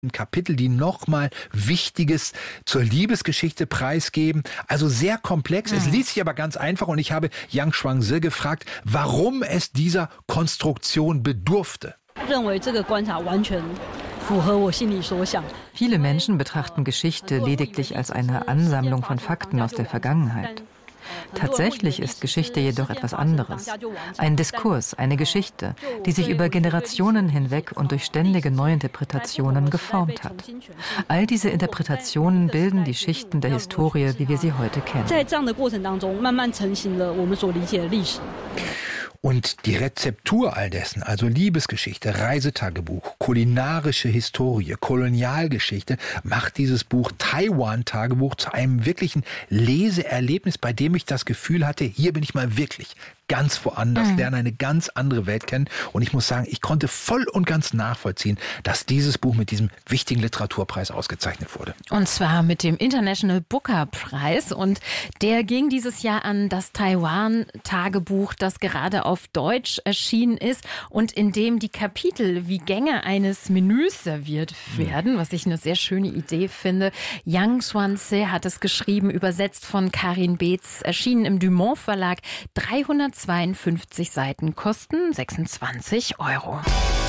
Kapitel, die nochmal Wichtiges zur Liebesgeschichte preisgeben. Also sehr komplex. Es liest sich aber ganz einfach und ich habe Yang Shuangzi gefragt, warum es dieser Konstruktion bedurfte. Viele Menschen betrachten Geschichte lediglich als eine Ansammlung von Fakten aus der Vergangenheit. Tatsächlich ist Geschichte jedoch etwas anderes. Ein Diskurs, eine Geschichte, die sich über Generationen hinweg und durch ständige Neuinterpretationen geformt hat. All diese Interpretationen bilden die Schichten der Historie, wie wir sie heute kennen. Und die Rezeptur all dessen, also Liebesgeschichte, Reisetagebuch, kulinarische Historie, Kolonialgeschichte, macht dieses Buch Taiwan-Tagebuch zu einem wirklichen Leseerlebnis, bei dem ich das Gefühl hatte, hier bin ich mal wirklich ganz woanders, lerne eine ganz andere Welt kennen. Und ich muss sagen, ich konnte voll und ganz nachvollziehen, dass dieses Buch mit diesem wichtigen Literaturpreis ausgezeichnet wurde. Und zwar mit dem International Booker Prize. Und der ging dieses Jahr an das Taiwan-Tagebuch, das gerade auf Deutsch erschienen ist und in dem die Kapitel wie Gänge eines Menüs serviert werden, was ich eine sehr schöne Idee finde. Yang Shuangzi hat es geschrieben, übersetzt von Karin Beetz, erschienen im Dumont Verlag, 352 Seiten, kosten 26 €.